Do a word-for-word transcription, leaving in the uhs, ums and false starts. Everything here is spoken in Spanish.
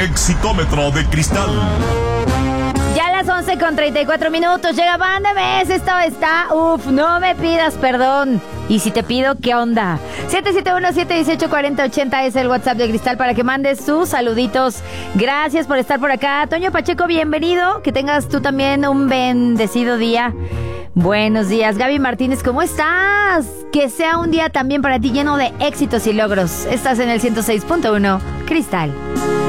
Exitómetro de Cristal. Ya a las once con treinta y cuatro minutos llega Banda M S. Esto está, uf, no me pidas perdón. Y si te pido, ¿qué onda? siete siete uno, siete uno ocho, cuatro cero ocho cero es el WhatsApp de Cristal para que mandes tus saluditos. Gracias por estar por acá. Toño Pacheco, bienvenido. Que tengas tú también un bendecido día. Buenos días. Gaby Martínez, ¿cómo estás? Que sea un día también para ti lleno de éxitos y logros. Estás en el ciento seis punto uno Cristal.